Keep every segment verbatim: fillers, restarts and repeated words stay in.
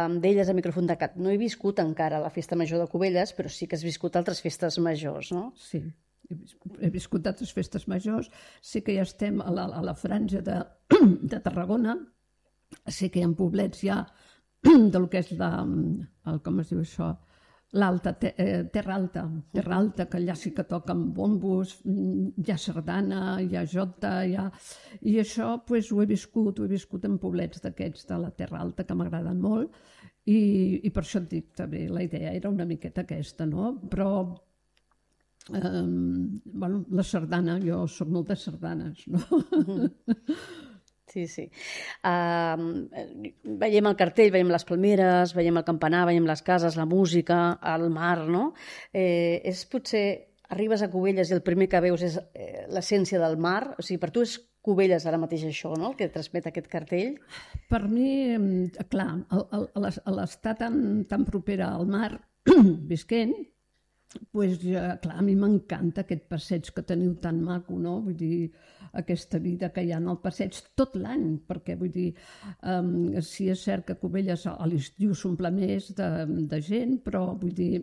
d'elles a micròfon tancat. No he viscut encara la festa major de Cubelles, però sí que has viscut altres festes majors, no? Sí, he viscut altres festes majors. Sí que ja estem a la, a la franja de, de Tarragona. Sí que hi ha poblets ja del que és la, el, com es diu això, l'alta, te, eh, Terra Alta, Terra Alta, que allà sí que toquen bombos, hi ha sardana, hi ha jota, hi ha... I això pues, ho he viscut, ho he viscut en poblets d'aquests de la Terra Alta que m'agraden molt, i, i per això et dic també, la idea era una miqueta aquesta, no? Però eh, bueno, la sardana, jo soc molt de sardanes, no? Mm-hmm. Sí, sí. Uh, veiem el cartell, veiem les palmeres, veiem el campanar, veiem les cases, la música, el mar, no? Eh, és potser, arribes a Cubelles i el primer que veus és eh, l'essència del mar, o sigui, per tu és Cubelles ara mateix això, no?, el que transmet aquest cartell? Per mi, clar, a l'estar tan, tan propera al mar, visquent, pues, clar, a mi m'encanta aquest passeig que teniu tan maco, no? Vull dir, aquesta vida que hi ha en el passeig tot l'any, perquè vull dir, um, sí és cert que Cubelles a l'estiu s'omple més de, de gent, però vull dir,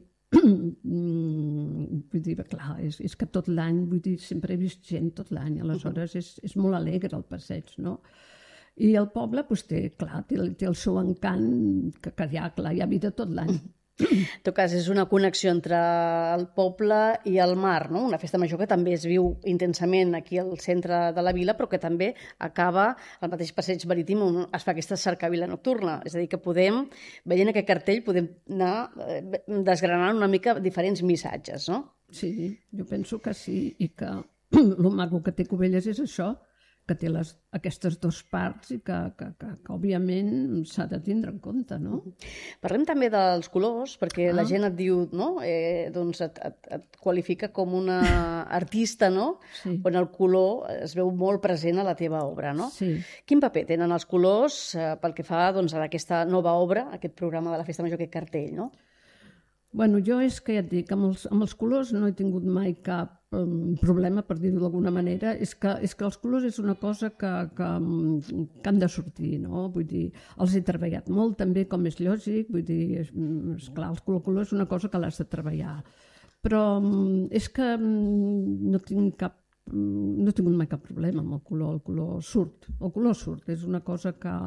vull dir, clar, és, és que tot l'any, vull dir, sempre he vist gent tot l'any, aleshores és, és molt alegre el passeig, no? I el poble, doncs, té, clar, té, té el seu encant, que, que hi ha, clar, hi ha vida tot l'any. En tot cas, és una connexió entre el poble i el mar, no? Una festa major que també es viu intensament aquí al centre de la vila, però que també acaba al mateix passeig marítim on es fa aquesta cercavila nocturna. És a dir, que podem, veient aquest cartell, podem anar desgranant una mica diferents missatges, no? Sí, jo penso que sí, i que el maco que té Cubelles és això, que té les, aquestes dues parts i que, que, que, que òbviament s'ha de tindre en compte, no? Parlem també dels colors, perquè ah. la gent et diu, no?, eh, doncs et, et, et qualifica com una artista, no?, sí. On el color es veu molt present a la teva obra, no? Sí. Quin paper tenen els colors eh, pel que fa, doncs, a aquesta nova obra, aquest programa de la Festa Major, aquest cartell, no? Bueno, jo és que ja et dic, amb els, amb els colors no he tingut mai cap um, problema, per dir-ho d'alguna manera. És que, és que els colors és una cosa que, que, que han de sortir, no? Vull dir, els he treballat molt també, com és lògic, vull dir, és, és clar, el color, color és una cosa que l'has de treballar. Però és que no tinc cap no he tingut mai cap problema amb el color, el color surt, el color surt, és una cosa que...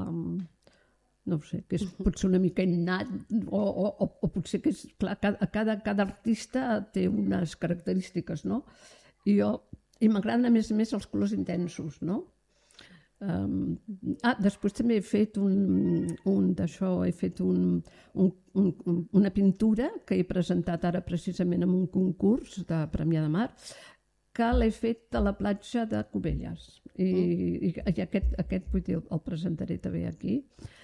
no ho sé, que és potser una mica innat, o, o, o potser que és, clar, cada, cada artista té unes característiques, no? I jo, i m'agraden a més a més els colors intensos, no? Um, ah, després també he fet un, un d'això, he fet un, un, un, una pintura que he presentat ara precisament en un concurs de Premià de Mar, que l'he fet a la platja de Cubelles. I, i, i aquest, aquest vull dir, el presentaré també aquí.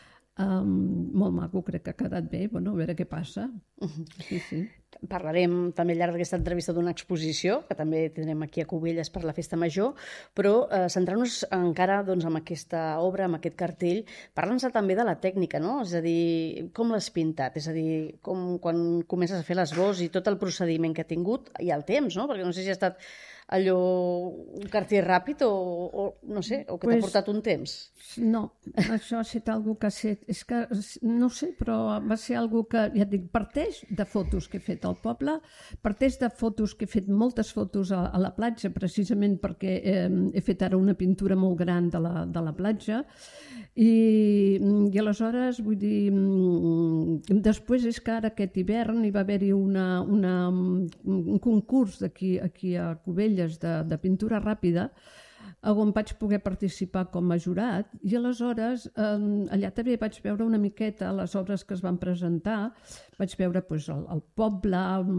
Um, molt maco, crec que ha quedat bé, bueno, a veure què passa. Sí, sí. Parlarem també al llarg d'aquesta entrevista d'una exposició, que també tindrem aquí a Cubelles per la Festa Major, però eh, centrant-nos encara doncs, en aquesta obra, en aquest cartell, parla'ns també de la tècnica, no? És a dir, com l'has pintat? És a dir, com, quan comences a fer l'esbós i tot el procediment que ha tingut, i el temps, no? Perquè no sé si ha estat allò un cartell ràpid o, o no sé, o que pues, t'ha portat un temps. No, això ha estat algo que ha set, és que no sé, però va ser algo que, ja et dic, parteix de fotos que he fet al poble, parteix de fotos que he fet moltes fotos a, a la platja, precisament perquè eh, he fet ara una pintura molt gran de la, de la platja, i, i aleshores, vull dir, després és que ara aquest hivern hi va haver-hi una, una, un concurs d'aquí aquí a Cubelles de, de pintura ràpida, on vaig poder participar com a jurat, i aleshores eh, allà també vaig veure una miqueta les obres que es van presentar, vaig veure pues, el, el poble,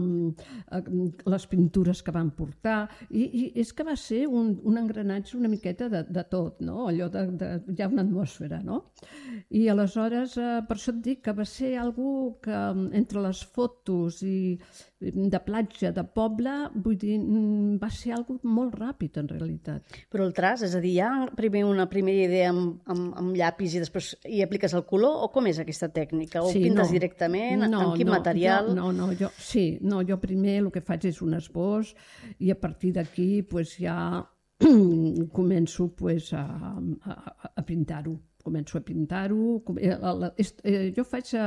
les pintures que van portar, i, i és que va ser un, un engranatge una miqueta de, de tot, no? Allò de, de, hi ha una atmosfera, no? I aleshores, eh, per això et dic que va ser algo que entre les fotos i de platja, de poble, vull dir, va ser algo molt ràpid en realitat. Però el traç, és a dir, hi ha primer una primera idea amb, amb, amb llapis i després hi apliques el color, o com és aquesta tècnica? O sí, pintes no, directament? No, amb quin no, material? Jo, no, no, jo, sí, no, jo primer el que faig és un esbós i a partir d'aquí pues, ja començo pues, a, a, a pintar-ho. Començo a pintar-ho. Jo faig